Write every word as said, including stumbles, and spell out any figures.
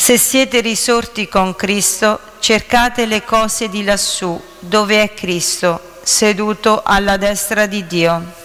Se siete risorti con Cristo, cercate le cose di lassù, dove è Cristo, seduto alla destra di Dio.